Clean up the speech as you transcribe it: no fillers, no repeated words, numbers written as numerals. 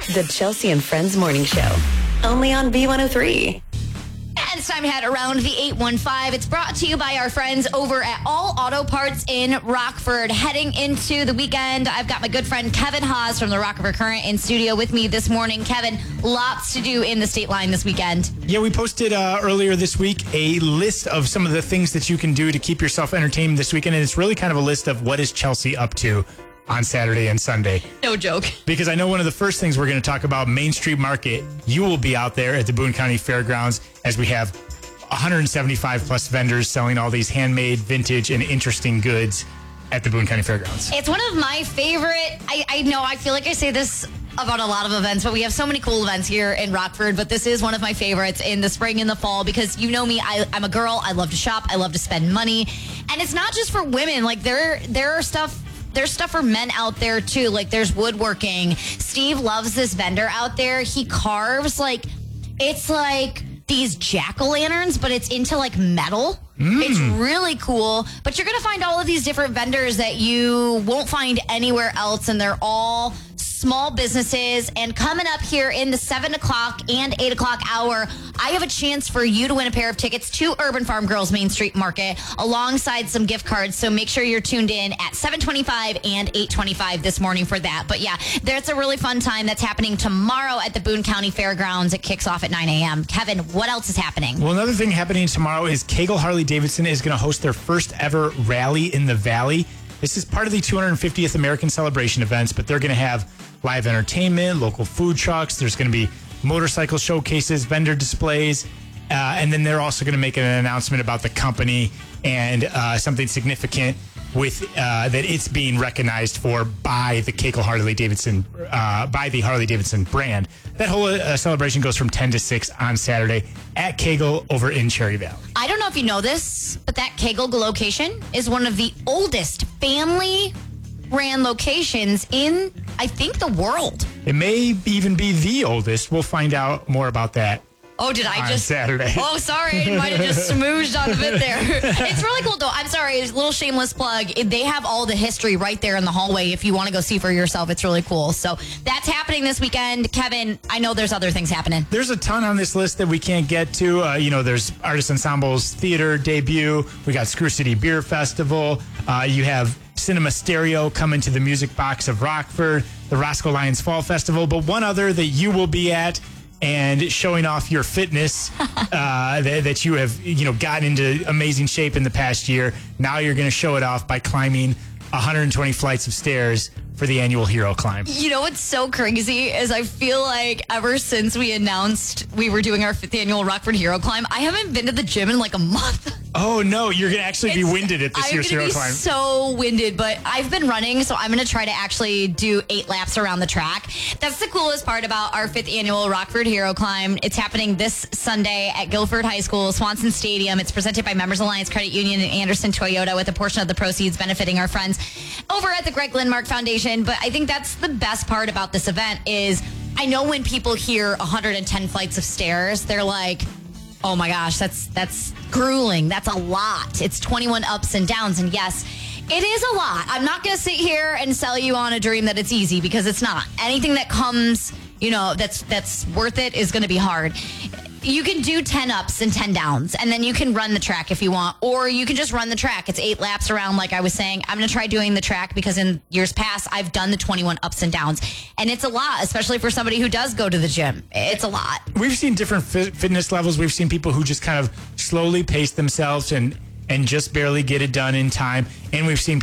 The Chelsea and Friends Morning Show. Only on B103. And it's time to head around the 815. It's brought to you by our friends over at All Auto Parts in Rockford. Heading into the weekend, I've got my good friend Kevin Haas from the Rockford Current in studio with me this morning. Kevin, lots to do in the state line this weekend. Yeah, we posted earlier this week a list of some of the things that you can do to keep yourself entertained this weekend. And it's really kind of a list of what is Chelsea up to on Saturday and Sunday. No joke. Because I know one of the first things we're going to talk about, Main Street Market. You will be out there at the Boone County Fairgrounds as we have 175 plus vendors selling all these handmade, vintage, and interesting goods at the Boone County Fairgrounds. It's one of my favorite. I know I feel like I say this about a lot of events, but we have so many cool events here in Rockford. But this is one of my favorites in the spring and the fall because you know me, I'm a girl. I love to shop. I love to spend money. And it's not just for women. Like there's stuff for men out there too. Like there's woodworking. Steve loves this vendor out there. He carves it's like these jack-o'-lanterns, but it's into like metal. It's really cool. But you're going to find all of these different vendors that you won't find anywhere else, and they're all small businesses. And coming up here in the 7 o'clock and 8 o'clock hour, I have a chance for you to win a pair of tickets to Urban Farm Girls Main Street Market alongside some gift cards. So make sure you're tuned in at 7:25 and 8:25 this morning for that. But yeah, there's a really fun time that's happening tomorrow at the Boone County Fairgrounds. It kicks off at 9 a.m. Kevin, what else is happening? Well, another thing happening tomorrow is Kegel Harley-Davidson is going to host their first ever rally in the Valley. This is part of the 250th American Celebration events, but they're going to have live entertainment, local food trucks. There's going to be motorcycle showcases, vendor displays, and then they're also going to make an announcement about the company and something significant with that it's being recognized for by the Kegel Harley-Davidson, by the Harley-Davidson brand. That whole celebration goes from 10 to 6 on Saturday at Kegel over in Cherry Valley. I don't know if you know this, but that Kegel location is one of the oldest family-ran locations in, I think, the world. It may even be the oldest. We'll find out more about that. Oh, did I just... Saturday. Oh, sorry. I might have just smoozed on a bit there. It's really cool, though. I'm sorry. It's a little shameless plug. They have all the history right there in the hallway. If you want to go see for yourself, it's really cool. So that's happening this weekend. Kevin, I know there's other things happening. There's a ton on this list that we can't get to. There's Artist Ensemble's theater debut. We got Screw City Beer Festival. You have Cinema Stereo coming to the Music Box of Rockford. The Roscoe Lions Fall Festival. But one other that you will be at and showing off your fitness that you have gotten into amazing shape in the past year. Now you're going to show it off by climbing 120 flights of stairs for the annual Hero Climb. You know what's so crazy is I feel like ever since we announced we were doing our 5th annual Rockford Hero Climb, I haven't been to the gym in like a month. Oh, no. You're going to actually be winded at this year's Hero Climb. I'm so winded, but I've been running, so I'm going to try to actually do 8 laps around the track. That's the coolest part about our 5th annual Rockford Hero Climb. It's happening this Sunday at Guilford High School, Swanson Stadium. It's presented by Members Alliance Credit Union and Anderson Toyota, with a portion of the proceeds benefiting our friends over at the Greg Lindmark Foundation. But I think that's the best part about this event is I know when people hear 110 flights of stairs, they're like, oh my gosh, that's grueling. That's a lot. It's 21 ups and downs. And yes, it is a lot. I'm not going to sit here and sell you on a dream that it's easy, because it's not. Anything that comes, that's worth it is going to be hard. You can do 10 ups and 10 downs, and then you can run the track if you want, or you can just run the track. It's 8 laps around, like I was saying. I'm going to try doing the track because in years past, I've done the 21 ups and downs, and it's a lot, especially for somebody who does go to the gym. It's a lot. We've seen different fitness levels. We've seen people who just kind of slowly pace themselves and just barely get it done in time, and we've seen